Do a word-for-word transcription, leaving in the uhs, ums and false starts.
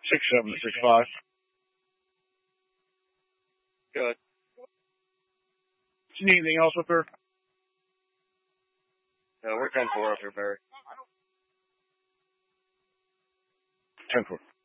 Six seven six five. Good. Do you need anything else with her? No, we're ten four up here, Barry. Ten four.